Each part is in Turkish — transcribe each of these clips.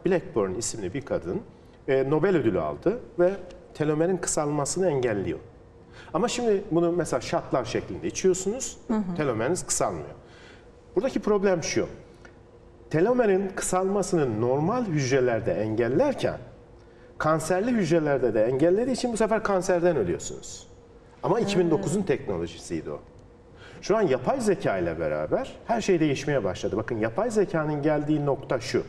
Blackburn isimli bir kadın Nobel ödülü aldı ve telomerin kısalmasını engelliyor. Ama şimdi bunu mesela şatlar şeklinde içiyorsunuz, telomeriniz kısalmıyor. Buradaki problem şu, telomerin kısalmasını normal hücrelerde engellerken, kanserli hücrelerde de engellediği için bu sefer kanserden ölüyorsunuz. Ama 2009'un teknolojisiydi o. Şu an yapay zeka ile beraber her şey değişmeye başladı. Bakın yapay zekanın geldiği nokta şu.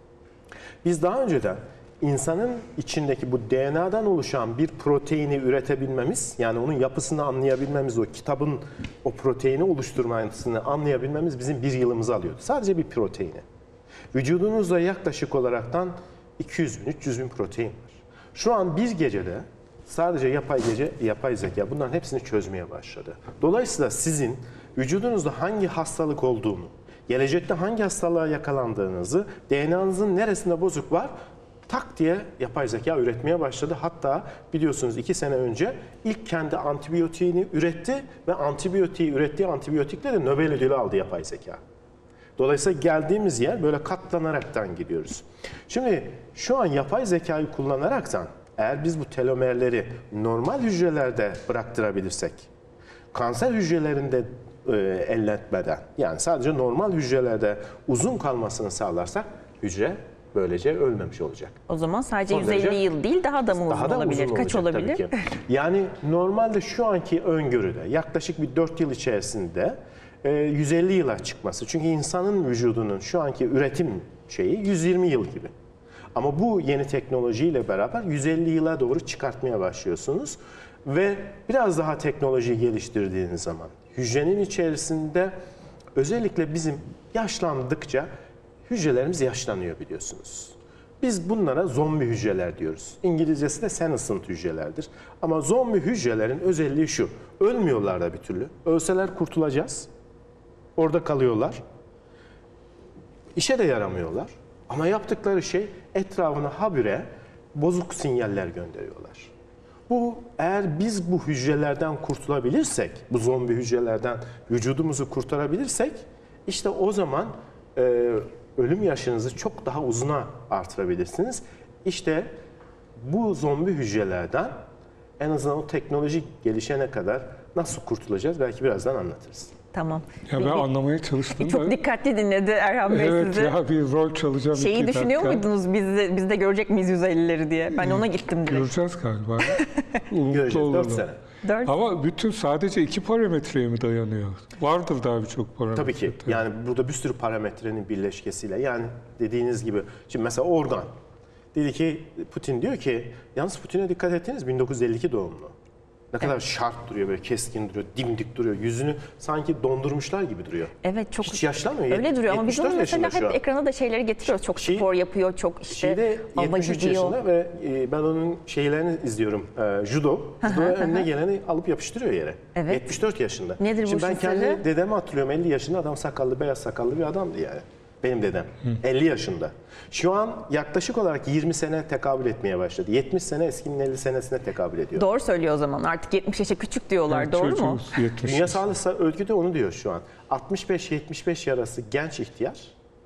Biz daha önceden insanın içindeki bu DNA'dan oluşan bir proteini üretebilmemiz, yani onun yapısını anlayabilmemiz, o kitabın o proteini oluşturmasını anlayabilmemiz bizim 1 yılımızı alıyordu. Sadece bir proteini. Vücudunuzda yaklaşık olaraktan 200 bin, 300 bin protein var. Şu an bir gecede sadece yapay zeka bunların hepsini çözmeye başladı. Dolayısıyla sizin vücudunuzda hangi hastalık olduğunu, gelecekte hangi hastalığa yakalandığınızı, DNA'nızın neresinde bozuk var, tak diye yapay zeka üretmeye başladı. Hatta biliyorsunuz 2 sene önce ilk kendi antibiyotiğini üretti ve ürettiği antibiyotikle de Nobel ödülü aldı yapay zeka. Dolayısıyla geldiğimiz yer böyle katlanaraktan gidiyoruz. Şimdi şu an yapay zekayı kullanaraktan eğer biz bu telomerleri normal hücrelerde bıraktırabilirsek, kanser hücrelerinde elletmeden, yani sadece normal hücrelerde uzun kalmasını sağlarsak hücre böylece ölmemiş olacak. O zaman sadece 150 yıl değil, daha da mı uzun olabilir? Kaç olabilir? Tabii ki. Yani normalde şu anki öngörüde yaklaşık bir 4 yıl içerisinde 150 yıla çıkması. Çünkü insanın vücudunun şu anki üretim şeyi 120 yıl gibi. Ama bu yeni teknolojiyle beraber 150 yıla doğru çıkartmaya başlıyorsunuz. Ve biraz daha teknolojiyi geliştirdiğiniz zaman hücrenin içerisinde özellikle bizim yaşlandıkça hücrelerimiz yaşlanıyor biliyorsunuz. Biz bunlara zombi hücreler diyoruz. İngilizcesi de senescent hücrelerdir. Ama zombi hücrelerin özelliği şu, ölmüyorlar da bir türlü. Ölseler kurtulacağız. Orada kalıyorlar. İşe de yaramıyorlar. Ama yaptıkları şey etrafına habire bozuk sinyaller gönderiyorlar. Bu eğer biz bu hücrelerden kurtulabilirsek, bu zombi hücrelerden vücudumuzu kurtarabilirsek, işte o zaman ölüm yaşınızı çok daha uzuna artırabilirsiniz. İşte bu zombi hücrelerden en azından o teknoloji gelişene kadar nasıl kurtulacağız belki birazdan anlatırız. Tamam. Ya ben anlamaya çalıştım. Çok dikkatli dinledi Erhan Bey evet, sizi. Evet ya bir rol çalacağım. Şeyi düşünüyor muydunuz biz de görecek miyiz 150'leri diye? Ben ona gittim direkt. Göreceğiz galiba. Göreceğiz 4 sene. 4. Ama bütün sadece 2 parametreye mi dayanıyor? Vardır daha birçok parametre. Tabii ki. Yani burada bir sürü parametrenin birleşkesiyle. Yani dediğiniz gibi şimdi mesela organ. Dedi ki Putin diyor ki yalnız Putin'e dikkat ettiniz 1952 doğumlu. Ne kadar şart duruyor, böyle keskin duruyor, dimdik duruyor. Yüzünü sanki dondurmuşlar gibi duruyor. Evet, çok hiç yaşlanmıyor. Öyle duruyor ama biz onu mesela hep ekrana da şeyleri getiriyoruz. Çok spor yapıyor, çok işte hava 73 yaşında ve ben onun şeylerini izliyorum. Judo'ya önüne geleni alıp yapıştırıyor yere. Evet. 74 yaşında. Nedir bu Şimdi ben sırrı? kendi dedemi hatırlıyorum. 50 yaşında adam sakallı, beyaz sakallı bir adamdı yani. Benim dedem. 50 yaşında. Şu an yaklaşık olarak 20 sene tekabül etmeye başladı. 70 sene eskinin 50 senesine tekabül ediyor. Doğru söylüyor o zaman. Artık 70 yaşa küçük diyorlar. Yani doğru mu? 70. Dünya Sağlık Örgütü de onu diyor şu an. 65-75 arası genç ihtiyar,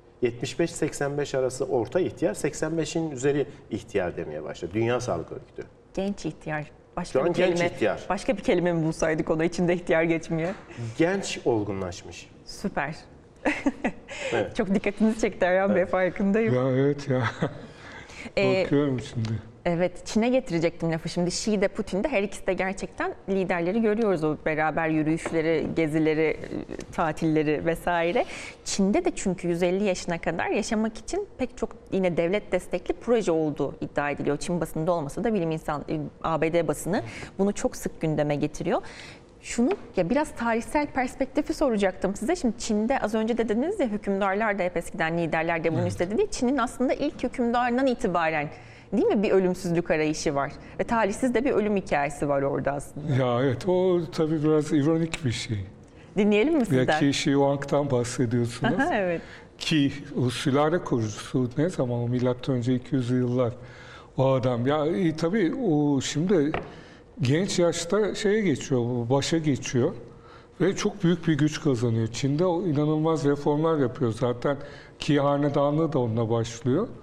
75-85 arası orta ihtiyar, 85'in üzeri ihtiyar demeye başladı. Dünya Sağlık Örgütü. Genç ihtiyar. Şu an genç ihtiyar. Başka bir kelime mi bulsaydık ona içinde ihtiyar geçmiyor? Genç olgunlaşmış. Süper. Evet. Çok dikkatinizi çekti Erhan Bey, farkındayım. Ya evet ya. Bakıyorum şimdi. Evet, Çin'e getirecektim lafı şimdi. Xi'de, Putin'de her ikisi de gerçekten liderleri görüyoruz. O beraber yürüyüşleri, gezileri, tatilleri vesaire. Çin'de de çünkü 150 yaşına kadar yaşamak için pek çok yine devlet destekli proje olduğu iddia ediliyor. Çin basında olmasa da bilim insan, ABD basını bunu çok sık gündeme getiriyor. Şunu ya biraz tarihsel perspektifi soracaktım size. Şimdi Çin'de az önce de dediniz ya hükümdarlar da hep eskiden liderler de bunu istedi diye. Çin'in aslında ilk hükümdarından itibaren değil mi bir ölümsüzlük arayışı var. Ve talihsiz de bir ölüm hikayesi var orada aslında. Ya evet o tabii biraz ironik bir şey. Dinleyelim mi sizden? Ya Qi Shi Huang'dan bahsediyorsunuz. Aha, evet. Ki o sülale kurucusu ne zaman o milattan önce 200'lü yıllar o adam. Ya tabii o şimdi genç yaşta şeye geçiyor, başa geçiyor ve çok büyük bir güç kazanıyor. Çin'de o inanılmaz reformlar yapıyor zaten. Qi hanedanlığı da onunla başlıyor.